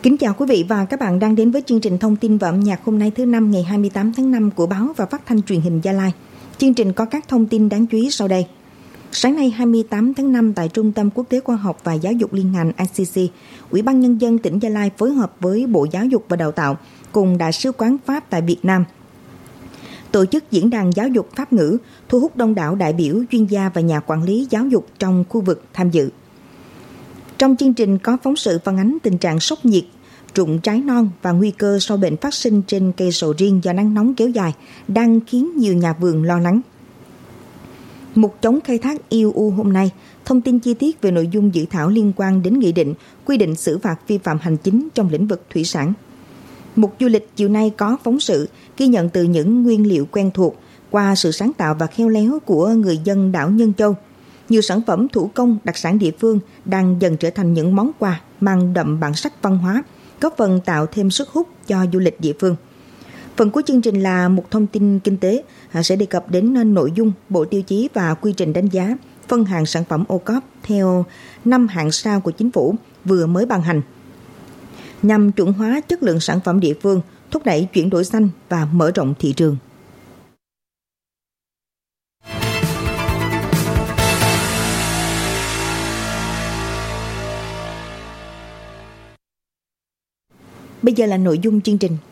Kính chào quý vị và các bạn đang đến với chương trình thông tin và âm nhạc hôm nay thứ Năm ngày 28 tháng 5 của báo và phát thanh truyền hình Gia Lai. Chương trình có các thông tin đáng chú ý sau đây. Sáng nay 28 tháng 5 tại Trung tâm Quốc tế Khoa học và Giáo dục Liên ngành ICC, Ủy ban Nhân dân tỉnh Gia Lai phối hợp với Bộ Giáo dục và Đào tạo cùng Đại sứ quán Pháp tại Việt Nam tổ chức diễn đàn giáo dục Pháp ngữ, thu hút đông đảo đại biểu, chuyên gia và nhà quản lý giáo dục trong khu vực tham dự. Trong chương trình có phóng sự phản ánh tình trạng sốc nhiệt, rụng trái non và nguy cơ sâu bệnh phát sinh trên cây sầu riêng do nắng nóng kéo dài đang khiến nhiều nhà vườn lo lắng. Mục chống khai thác IUU hôm nay thông tin chi tiết về nội dung dự thảo liên quan đến nghị định quy định xử phạt vi phạm hành chính trong lĩnh vực thủy sản. Mục du lịch chiều nay có phóng sự ghi nhận từ những nguyên liệu quen thuộc qua sự sáng tạo và khéo léo của người dân đảo Nhân Châu. Nhiều sản phẩm thủ công đặc sản địa phương đang dần trở thành những món quà mang đậm bản sắc văn hóa, góp phần tạo thêm sức hút cho du lịch địa phương. Phần cuối chương trình là một thông tin kinh tế sẽ đề cập đến nội dung, bộ tiêu chí và quy trình đánh giá phân hạng sản phẩm ô cốp theo 5 hạng sao của chính phủ vừa mới ban hành, nhằm chuẩn hóa chất lượng sản phẩm địa phương, thúc đẩy chuyển đổi xanh và mở rộng thị trường. Bây giờ là nội dung chương trình.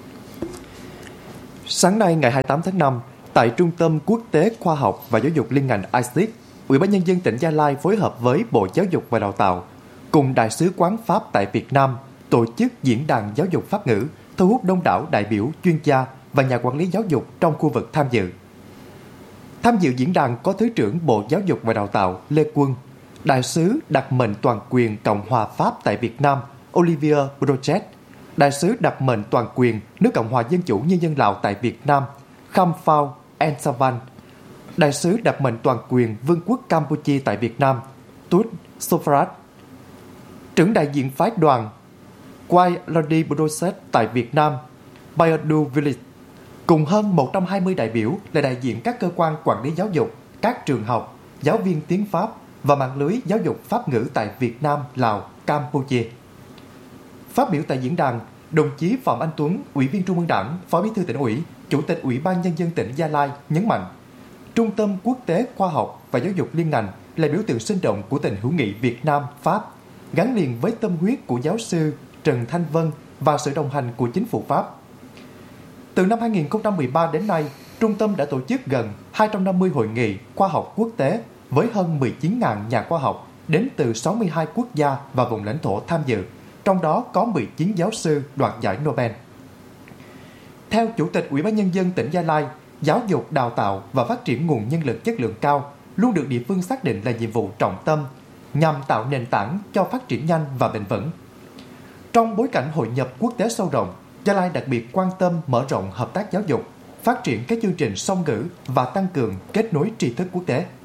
Sáng nay ngày 28 tháng 5, tại Trung tâm Quốc tế Khoa học và Giáo dục Liên ngành ICC, Ủy ban Nhân dân tỉnh Gia Lai phối hợp với Bộ Giáo dục và Đào tạo cùng Đại sứ quán Pháp tại Việt Nam tổ chức diễn đàn giáo dục Pháp ngữ, thu hút đông đảo đại biểu, chuyên gia và nhà quản lý giáo dục trong khu vực tham dự. Tham dự diễn đàn có Thứ trưởng Bộ Giáo dục và Đào tạo Lê Quân, Đại sứ đặc mệnh toàn quyền Cộng hòa Pháp tại Việt Nam Olivier Brochet, Đại sứ đặc mệnh toàn quyền nước Cộng hòa Dân chủ Nhân dân Lào tại Việt Nam Kham Phao Ensavan, Đại sứ đặc mệnh toàn quyền Vương quốc Campuchia tại Việt Nam Tut Sofrat, trưởng đại diện phái đoàn Quai Lodi Brochet tại Việt Nam Bayadu Village, cùng hơn 120 đại biểu là đại diện các cơ quan quản lý giáo dục, các trường học, giáo viên tiếng Pháp và mạng lưới giáo dục Pháp ngữ tại Việt Nam, Lào, Campuchia. Phát biểu tại diễn đàn, đồng chí Phạm Anh Tuấn, Ủy viên Trung ương Đảng, Phó Bí thư Tỉnh ủy, Chủ tịch Ủy ban Nhân dân tỉnh Gia Lai nhấn mạnh, Trung tâm Quốc tế Khoa học và Giáo dục Liên ngành là biểu tượng sinh động của tình hữu nghị Việt Nam-Pháp, gắn liền với tâm huyết của giáo sư Trần Thanh Vân và sự đồng hành của chính phủ Pháp. Từ năm 2013 đến nay, trung tâm đã tổ chức gần 250 hội nghị khoa học quốc tế với hơn 19.000 nhà khoa học đến từ 62 quốc gia và vùng lãnh thổ tham dự, trong đó có 19 giáo sư đoạt giải Nobel. Theo Chủ tịch Ủy ban Nhân dân tỉnh Gia Lai, giáo dục, đào tạo và phát triển nguồn nhân lực chất lượng cao luôn được địa phương xác định là nhiệm vụ trọng tâm nhằm tạo nền tảng cho phát triển nhanh và bền vững. Trong bối cảnh hội nhập quốc tế sâu rộng, Gia Lai đặc biệt quan tâm mở rộng hợp tác giáo dục, phát triển các chương trình song ngữ và tăng cường kết nối tri thức quốc tế.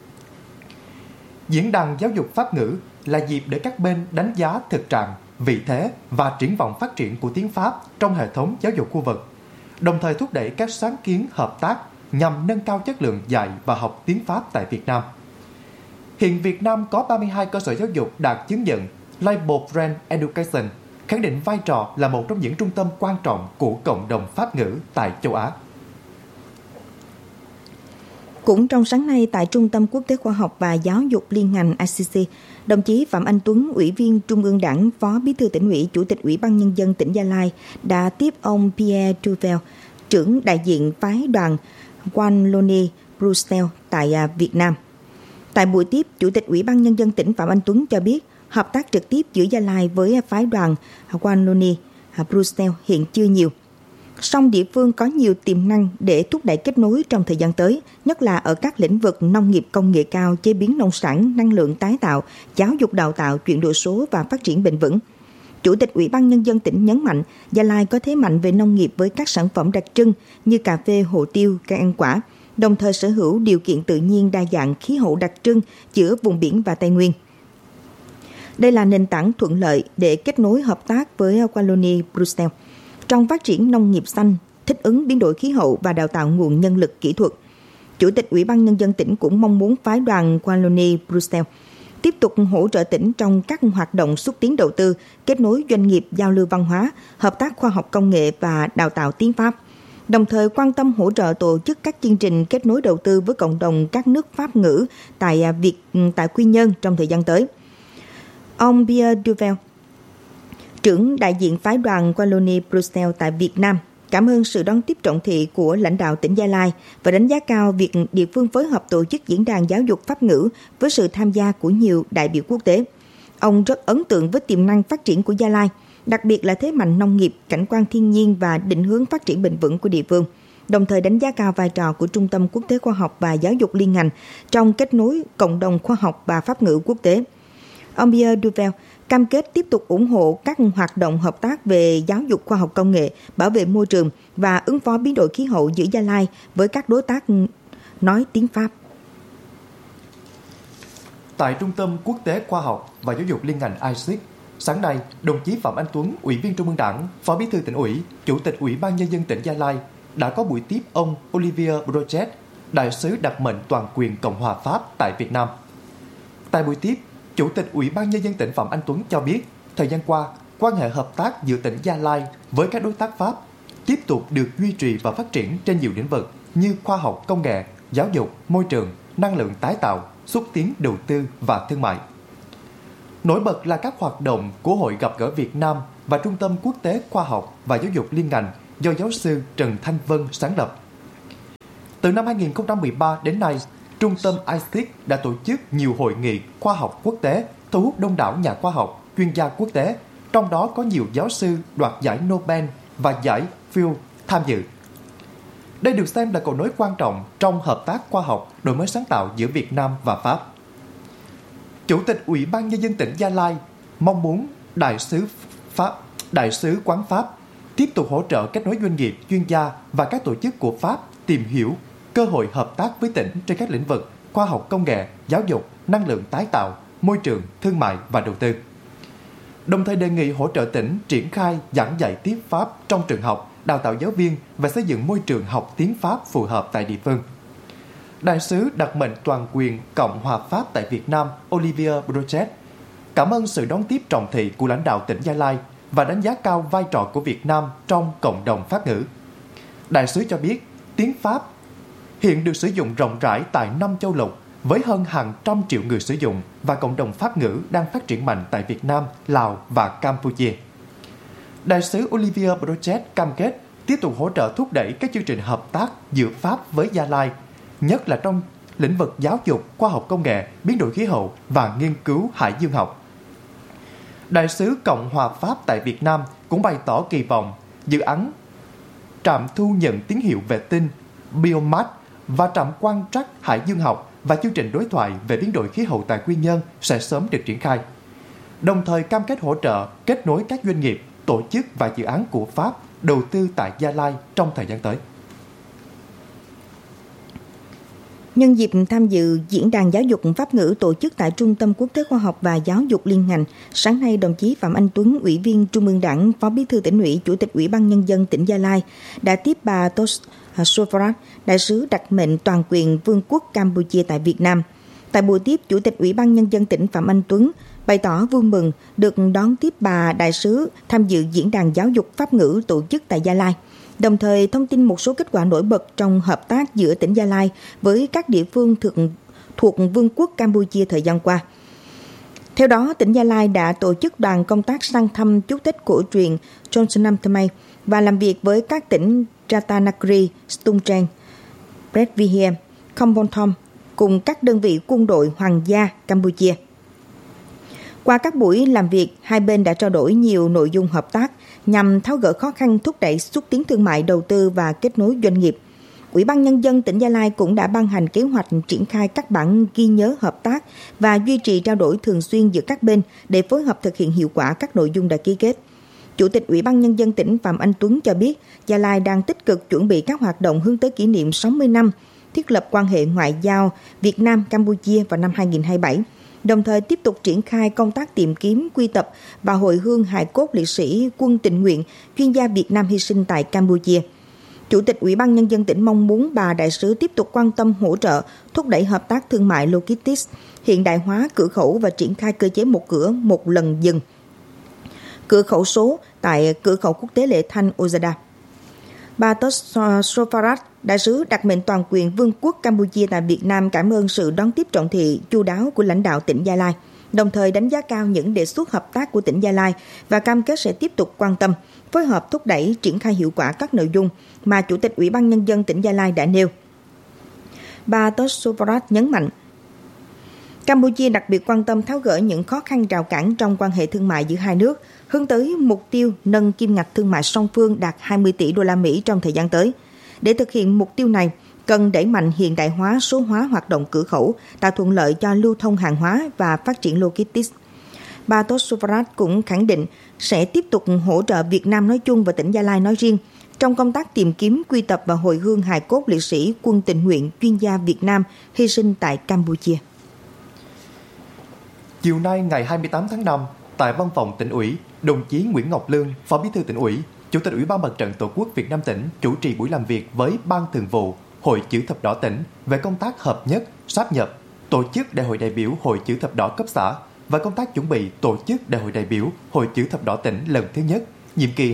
Diễn đàn giáo dục Pháp ngữ là dịp để các bên đánh giá thực trạng, vị thế và triển vọng phát triển của tiếng Pháp trong hệ thống giáo dục khu vực, đồng thời thúc đẩy các sáng kiến hợp tác nhằm nâng cao chất lượng dạy và học tiếng Pháp tại Việt Nam. Hiện Việt Nam có 32 cơ sở giáo dục đạt chứng nhận Label Brand Education, khẳng định vai trò là một trong những trung tâm quan trọng của cộng đồng Pháp ngữ tại châu Á. Cũng trong sáng nay tại Trung tâm Quốc tế Khoa học và Giáo dục Liên ngành ICC, đồng chí Phạm Anh Tuấn, Ủy viên Trung ương Đảng, Phó Bí thư Tỉnh ủy, Chủ tịch Ủy ban Nhân dân tỉnh Gia Lai đã tiếp ông Pierre Duvel, trưởng đại diện phái đoàn Wallonie Bruxelles tại Việt Nam. Tại buổi tiếp, Chủ tịch Ủy ban Nhân dân tỉnh Phạm Anh Tuấn cho biết hợp tác trực tiếp giữa Gia Lai với phái đoàn Wallonie Bruxelles hiện chưa nhiều. Song địa phương có nhiều tiềm năng để thúc đẩy kết nối trong thời gian tới, nhất là ở các lĩnh vực nông nghiệp công nghệ cao, chế biến nông sản, năng lượng tái tạo, giáo dục đào tạo, chuyển đổi số và phát triển bền vững. Chủ tịch Ủy ban Nhân dân tỉnh nhấn mạnh, Gia Lai có thế mạnh về nông nghiệp với các sản phẩm đặc trưng như cà phê, hồ tiêu, cây ăn quả, đồng thời sở hữu điều kiện tự nhiên đa dạng, khí hậu đặc trưng giữa vùng biển và Tây Nguyên. Đây là nền tảng thuận lợi để kết nối hợp tác với Wallonie Bruxelles trong phát triển nông nghiệp xanh, thích ứng biến đổi khí hậu và đào tạo nguồn nhân lực kỹ thuật. Chủ tịch Ủy ban Nhân dân tỉnh cũng mong muốn phái đoàn Wallonie Bruxelles tiếp tục hỗ trợ tỉnh trong các hoạt động xúc tiến đầu tư, kết nối doanh nghiệp, giao lưu văn hóa, hợp tác khoa học công nghệ và đào tạo tiếng Pháp. Đồng thời quan tâm hỗ trợ tổ chức các chương trình kết nối đầu tư với cộng đồng các nước Pháp ngữ tại Quy Nhơn trong thời gian tới. Ông Pierre Duvel, trưởng đại diện phái đoàn Wallonie Bruxelles tại Việt Nam, cảm ơn sự đón tiếp trọng thị của lãnh đạo tỉnh Gia Lai và đánh giá cao việc địa phương phối hợp tổ chức diễn đàn giáo dục Pháp ngữ với sự tham gia của nhiều đại biểu quốc tế. Ông rất ấn tượng với tiềm năng phát triển của Gia Lai, đặc biệt là thế mạnh nông nghiệp, cảnh quan thiên nhiên và định hướng phát triển bền vững của địa phương, đồng thời đánh giá cao vai trò của Trung tâm Quốc tế Khoa học và Giáo dục liên ngành trong kết nối cộng đồng khoa học và Pháp ngữ quốc tế. Ông Pierre Duvel cam kết tiếp tục ủng hộ các hoạt động hợp tác về giáo dục khoa học công nghệ, bảo vệ môi trường và ứng phó biến đổi khí hậu giữa Gia Lai với các đối tác nói tiếng Pháp. Tại Trung tâm Quốc tế Khoa học và Giáo dục liên ngành ISIC, sáng nay, đồng chí Phạm Anh Tuấn, Ủy viên Trung ương Đảng, Phó Bí thư Tỉnh ủy, Chủ tịch Ủy ban Nhân dân tỉnh Gia Lai đã có buổi tiếp ông Olivier Brochet, đại sứ đặc mệnh toàn quyền Cộng hòa Pháp tại Việt Nam. Tại buổi tiếp, Chủ tịch Ủy ban Nhân dân tỉnh Phạm Anh Tuấn cho biết, thời gian qua, quan hệ hợp tác giữa tỉnh Gia Lai với các đối tác Pháp tiếp tục được duy trì và phát triển trên nhiều lĩnh vực như khoa học công nghệ, giáo dục, môi trường, năng lượng tái tạo, xúc tiến đầu tư và thương mại. Nổi bật là các hoạt động của Hội gặp gỡ Việt Nam và Trung tâm Quốc tế Khoa học và Giáo dục liên ngành do giáo sư Trần Thanh Vân sáng lập. Từ năm 2013 đến nay, Trung tâm ISIC đã tổ chức nhiều hội nghị khoa học quốc tế, thu hút đông đảo nhà khoa học, chuyên gia quốc tế, trong đó có nhiều giáo sư đoạt giải Nobel và giải Fields tham dự. Đây được xem là cầu nối quan trọng trong hợp tác khoa học, đổi mới sáng tạo giữa Việt Nam và Pháp. Chủ tịch Ủy ban Nhân dân tỉnh Gia Lai mong muốn Đại sứ quán Pháp tiếp tục hỗ trợ kết nối doanh nghiệp, chuyên gia và các tổ chức của Pháp tìm hiểu cơ hội hợp tác với tỉnh trên các lĩnh vực khoa học công nghệ, giáo dục, năng lượng tái tạo, môi trường, thương mại và đầu tư. Đồng thời đề nghị hỗ trợ tỉnh triển khai giảng dạy tiếng Pháp trong trường học, đào tạo giáo viên và xây dựng môi trường học tiếng Pháp phù hợp tại địa phương. Đại sứ đặc mệnh toàn quyền Cộng hòa Pháp tại Việt Nam Olivier Brochet cảm ơn sự đón tiếp trọng thị của lãnh đạo tỉnh Gia Lai và đánh giá cao vai trò của Việt Nam trong cộng đồng Pháp ngữ. Đại sứ cho biết tiếng Pháp hiện được sử dụng rộng rãi tại 5 châu lục với hơn hàng trăm triệu người sử dụng và cộng đồng Pháp ngữ đang phát triển mạnh tại Việt Nam, Lào và Campuchia. Đại sứ Olivier Brochet cam kết tiếp tục hỗ trợ thúc đẩy các chương trình hợp tác giữa Pháp với Gia Lai, nhất là trong lĩnh vực giáo dục, khoa học công nghệ, biến đổi khí hậu và nghiên cứu hải dương học. Đại sứ Cộng hòa Pháp tại Việt Nam cũng bày tỏ kỳ vọng dự án trạm thu nhận tín hiệu vệ tinh Biomat và trạm quan trắc hải dương học và chương trình đối thoại về biến đổi khí hậu tại Quy Nhơn sẽ sớm được triển khai. Đồng thời cam kết hỗ trợ kết nối các doanh nghiệp, tổ chức và dự án của Pháp đầu tư tại Gia Lai trong thời gian tới. Nhân dịp tham dự diễn đàn giáo dục Pháp ngữ tổ chức tại Trung tâm Quốc tế Khoa học và Giáo dục liên ngành, sáng nay đồng chí Phạm Anh Tuấn, Ủy viên Trung ương Đảng, Phó Bí thư Tỉnh ủy, Chủ tịch Ủy ban Nhân dân tỉnh Gia Lai đã tiếp bà Tos Sovarat, đại sứ đặc mệnh toàn quyền Vương quốc Campuchia tại Việt Nam. Tại buổi tiếp, Chủ tịch Ủy ban Nhân dân tỉnh Phạm Anh Tuấn bày tỏ vui mừng được đón tiếp bà đại sứ tham dự diễn đàn giáo dục Pháp ngữ tổ chức tại Gia Lai, đồng thời thông tin một số kết quả nổi bật trong hợp tác giữa tỉnh Gia Lai với các địa phương thuộc Vương quốc Campuchia thời gian qua. Theo đó, tỉnh Gia Lai đã tổ chức đoàn công tác sang thăm chúc Tết cổ truyền Chonsanam Thamay và làm việc với các tỉnh Ratanakri, Stung Treng, Previhem, Kampong Thom cùng các đơn vị quân đội hoàng gia Campuchia. Qua các buổi làm việc, hai bên đã trao đổi nhiều nội dung hợp tác nhằm tháo gỡ khó khăn thúc đẩy xúc tiến thương mại đầu tư và kết nối doanh nghiệp. Ủy ban Nhân dân tỉnh Gia Lai cũng đã ban hành kế hoạch triển khai các bản ghi nhớ hợp tác và duy trì trao đổi thường xuyên giữa các bên để phối hợp thực hiện hiệu quả các nội dung đã ký kết. Chủ tịch Ủy ban Nhân dân tỉnh Phạm Anh Tuấn cho biết Gia Lai đang tích cực chuẩn bị các hoạt động hướng tới kỷ niệm 60 năm thiết lập quan hệ ngoại giao Việt Nam-Campuchia vào năm 2027. Đồng thời tiếp tục triển khai công tác tìm kiếm, quy tập và hồi hương hài cốt liệt sĩ quân tình nguyện, chuyên gia Việt Nam hy sinh tại Campuchia. Chủ tịch Ủy ban Nhân dân tỉnh mong muốn bà đại sứ tiếp tục quan tâm hỗ trợ, thúc đẩy hợp tác thương mại logistics, hiện đại hóa cửa khẩu và triển khai cơ chế một cửa một lần dừng cửa khẩu số tại cửa khẩu quốc tế Lệ Thanh Ozada. Bà Sofarat, đại sứ đặc mệnh toàn quyền Vương quốc Campuchia tại Việt Nam, cảm ơn sự đón tiếp trọng thị chu đáo của lãnh đạo tỉnh Gia Lai, đồng thời đánh giá cao những đề xuất hợp tác của tỉnh Gia Lai và cam kết sẽ tiếp tục quan tâm, phối hợp thúc đẩy triển khai hiệu quả các nội dung mà Chủ tịch Ủy ban Nhân dân tỉnh Gia Lai đã nêu. Bà Sofarat nhấn mạnh, Campuchia đặc biệt quan tâm tháo gỡ những khó khăn rào cản trong quan hệ thương mại giữa hai nước, hướng tới mục tiêu nâng kim ngạch thương mại song phương đạt 20 tỷ đô la Mỹ trong thời gian tới. Để thực hiện mục tiêu này, cần đẩy mạnh hiện đại hóa, số hóa hoạt động cửa khẩu, tạo thuận lợi cho lưu thông hàng hóa và phát triển logistics. Bà Sofarat cũng khẳng định sẽ tiếp tục hỗ trợ Việt Nam nói chung và tỉnh Gia Lai nói riêng trong công tác tìm kiếm, quy tập và hồi hương hài cốt liệt sĩ quân tình nguyện chuyên gia Việt Nam hy sinh tại Campuchia. Chiều nay ngày 28 tháng 5, tại văn phòng tỉnh ủy, đồng chí Nguyễn Ngọc Lương, Phó Bí thư tỉnh ủy, Chủ tịch Ủy ban Mặt trận Tổ quốc Việt Nam tỉnh chủ trì buổi làm việc với Ban Thường vụ Hội Chữ Thập Đỏ tỉnh về công tác hợp nhất, sáp nhập, tổ chức Đại hội đại biểu Hội Chữ Thập Đỏ cấp xã và công tác chuẩn bị tổ chức Đại hội đại biểu Hội Chữ Thập Đỏ tỉnh lần thứ nhất, nhiệm kỳ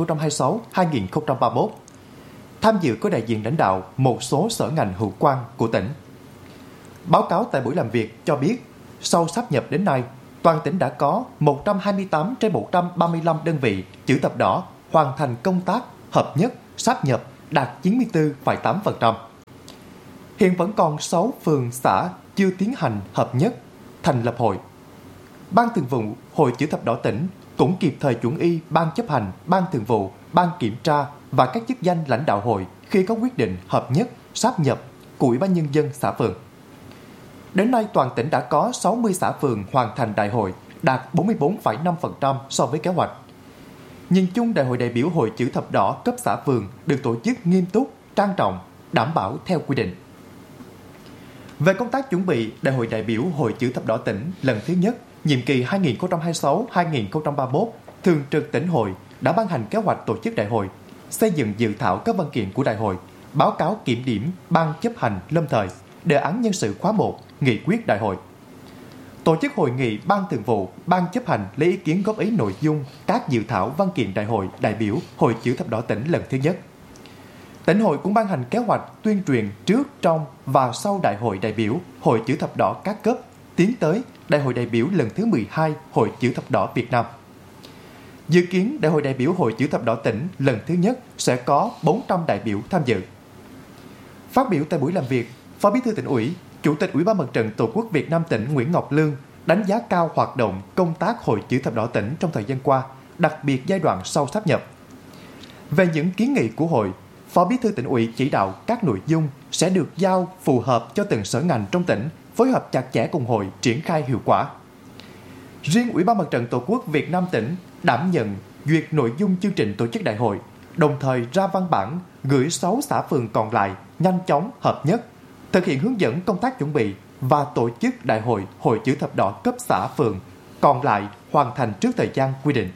2026-2031. Tham dự có đại diện lãnh đạo một số sở ngành hữu quan của tỉnh. Báo cáo tại buổi làm việc cho biết, sau sáp nhập đến nay, toàn tỉnh đã có 128 trên 135 đơn vị chữ thập đỏ hoàn thành công tác hợp nhất, sáp nhập đạt 94,8%. Hiện vẫn còn 6 phường xã chưa tiến hành hợp nhất, thành lập hội. Ban Thường vụ Hội Chữ Thập Đỏ tỉnh cũng kịp thời chuẩn y Ban chấp hành, Ban Thường vụ, Ban kiểm tra và các chức danh lãnh đạo hội khi có quyết định hợp nhất, sáp nhập của Ủy ban Nhân dân xã phường. Đến nay, toàn tỉnh đã có 60 xã phường hoàn thành đại hội, đạt 44,5% so với kế hoạch. Nhìn chung, Đại hội đại biểu Hội Chữ Thập Đỏ cấp xã phường được tổ chức nghiêm túc, trang trọng, đảm bảo theo quy định. Về công tác chuẩn bị Đại hội đại biểu Hội Chữ Thập Đỏ tỉnh lần thứ nhất, nhiệm kỳ 2026-2031, Thường trực tỉnh hội đã ban hành kế hoạch tổ chức đại hội, xây dựng dự thảo các văn kiện của đại hội, báo cáo kiểm điểm Ban chấp hành lâm thời, đề án nhân sự khóa 1, nghị quyết đại hội. Tổ chức hội nghị Ban Thường vụ, Ban chấp hành lấy ý kiến góp ý nội dung các dự thảo văn kiện đại hội đại biểu Hội Chữ Thập Đỏ tỉnh lần thứ nhất. Tỉnh hội cũng ban hành kế hoạch tuyên truyền trước, trong và sau đại hội đại biểu Hội Chữ Thập Đỏ các cấp, tiến tới Đại hội đại biểu lần thứ 12 Hội Chữ Thập Đỏ Việt Nam. Dự kiến Đại hội đại biểu Hội Chữ Thập Đỏ tỉnh lần thứ nhất sẽ có 400 đại biểu tham dự. Phát biểu tại buổi làm việc, Phó Bí thư tỉnh ủy, Chủ tịch Ủy ban Mặt trận Tổ quốc Việt Nam tỉnh Nguyễn Ngọc Lương đánh giá cao hoạt động công tác Hội Chữ Thập Đỏ tỉnh trong thời gian qua, đặc biệt giai đoạn sau sáp nhập. Về những kiến nghị của hội, Phó Bí thư tỉnh ủy chỉ đạo các nội dung sẽ được giao phù hợp cho từng sở ngành trong tỉnh, phối hợp chặt chẽ cùng hội triển khai hiệu quả. Riêng Ủy ban Mặt trận Tổ quốc Việt Nam tỉnh đảm nhận duyệt nội dung chương trình tổ chức đại hội, đồng thời ra văn bản gửi 6 xã phường còn lại nhanh chóng hợp nhất, thực hiện hướng dẫn công tác chuẩn bị và tổ chức đại hội Hội Chữ Thập Đỏ cấp xã phường còn lại hoàn thành trước thời gian quy định.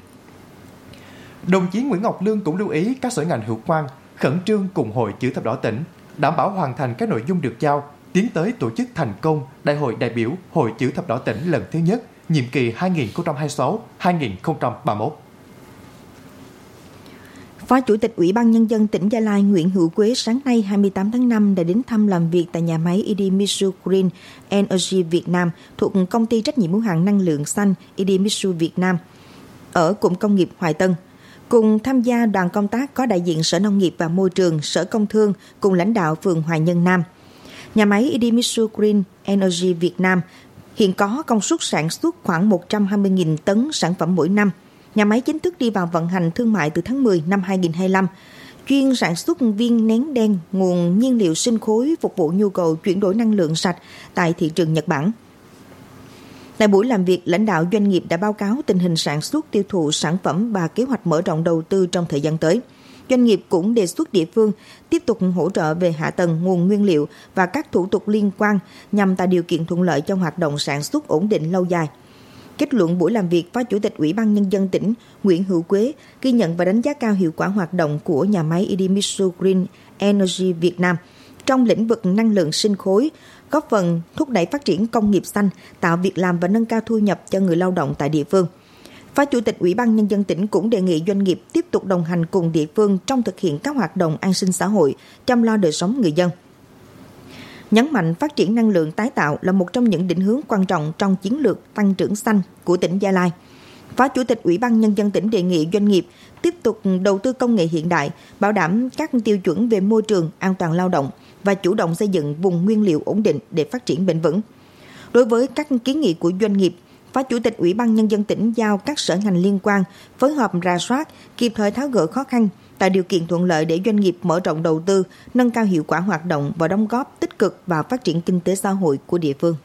Đồng chí Nguyễn Ngọc Lương cũng lưu ý các sở ngành hữu quan khẩn trương cùng Hội Chữ Thập Đỏ tỉnh đảm bảo hoàn thành các nội dung được giao, tiến tới tổ chức thành công Đại hội đại biểu Hội Chữ Thập Đỏ tỉnh lần thứ nhất, nhiệm kỳ 2026-2031. Phó Chủ tịch Ủy ban Nhân dân tỉnh Gia Lai Nguyễn Hữu Quế sáng nay 28 tháng 5 đã đến thăm làm việc tại nhà máy Idemitsu Green Energy Việt Nam thuộc Công ty trách nhiệm hữu hạn năng lượng xanh Idemitsu Việt Nam ở Cụm Công nghiệp Hoài Tân. Cùng tham gia đoàn công tác có đại diện Sở Nông nghiệp và Môi trường, Sở Công Thương cùng lãnh đạo phường Hoài Nhân Nam. Nhà máy Idemitsu Green Energy Việt Nam hiện có công suất sản xuất khoảng 120.000 tấn sản phẩm mỗi năm. Nhà máy chính thức đi vào vận hành thương mại từ tháng 10 năm 2025, chuyên sản xuất viên nén đen, nguồn nhiên liệu sinh khối phục vụ nhu cầu chuyển đổi năng lượng sạch tại thị trường Nhật Bản. Tại buổi làm việc, lãnh đạo doanh nghiệp đã báo cáo tình hình sản xuất tiêu thụ sản phẩm và kế hoạch mở rộng đầu tư trong thời gian tới. Doanh nghiệp cũng đề xuất địa phương tiếp tục hỗ trợ về hạ tầng, nguồn nguyên liệu và các thủ tục liên quan nhằm tạo điều kiện thuận lợi cho hoạt động sản xuất ổn định lâu dài. Kết luận buổi làm việc, Phó Chủ tịch Ủy ban Nhân dân tỉnh Nguyễn Hữu Quế ghi nhận và đánh giá cao hiệu quả hoạt động của nhà máy Idemitsu Green Energy Việt Nam trong lĩnh vực năng lượng sinh khối, góp phần thúc đẩy phát triển công nghiệp xanh, tạo việc làm và nâng cao thu nhập cho người lao động tại địa phương. Phó Chủ tịch Ủy ban Nhân dân tỉnh cũng đề nghị doanh nghiệp tiếp tục đồng hành cùng địa phương trong thực hiện các hoạt động an sinh xã hội, chăm lo đời sống người dân. Nhấn mạnh phát triển năng lượng tái tạo là một trong những định hướng quan trọng trong chiến lược tăng trưởng xanh của tỉnh Gia Lai. Phó Chủ tịch Ủy ban Nhân dân tỉnh đề nghị doanh nghiệp tiếp tục đầu tư công nghệ hiện đại, bảo đảm các tiêu chuẩn về môi trường, an toàn lao động và chủ động xây dựng vùng nguyên liệu ổn định để phát triển bền vững. Đối với các kiến nghị của doanh nghiệp, Phó Chủ tịch Ủy ban Nhân dân tỉnh giao các sở ngành liên quan phối hợp rà soát, kịp thời tháo gỡ khó khăn, tạo điều kiện thuận lợi để doanh nghiệp mở rộng đầu tư, nâng cao hiệu quả hoạt động và đóng góp tích cực vào phát triển kinh tế xã hội của địa phương.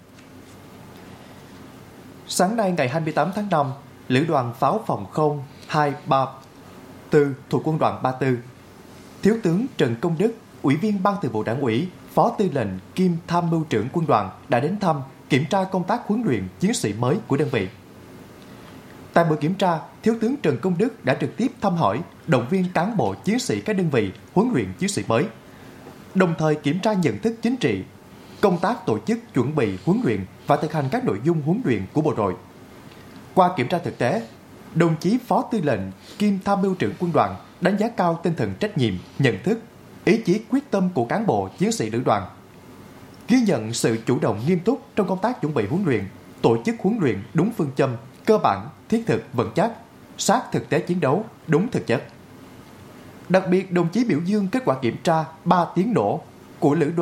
Sáng nay ngày 28 tháng 5, Lữ đoàn Pháo phòng không 234 thuộc Quân đoàn 34, Thiếu tướng Trần Công Đức, Ủy viên Ban Thường vụ Đảng ủy, Phó Tư lệnh kiêm Tham mưu trưởng Quân đoàn đã đến thăm, kiểm tra công tác huấn luyện chiến sĩ mới của đơn vị. Tại buổi kiểm tra, Thiếu tướng Trần Công Đức đã trực tiếp thăm hỏi, động viên cán bộ chiến sĩ các đơn vị huấn luyện chiến sĩ mới, đồng thời kiểm tra nhận thức chính trị, công tác tổ chức chuẩn bị huấn luyện và thực hành các nội dung huấn luyện của bộ đội. Qua kiểm tra thực tế, đồng chí Phó Tư lệnh kiêm Tham mưu trưởng Quân đoàn đánh giá cao tinh thần trách nhiệm, nhận thức, ý chí quyết tâm của cán bộ chiến sĩ lữ đoàn, ghi nhận sự chủ động nghiêm túc trong công tác chuẩn bị huấn luyện, tổ chức huấn luyện đúng phương châm, cơ bản, thiết thực, vững chắc, sát thực tế chiến đấu, đúng thực chất. Đặc biệt, đồng chí biểu dương kết quả kiểm tra 3 tiếng nổ của lữ đoàn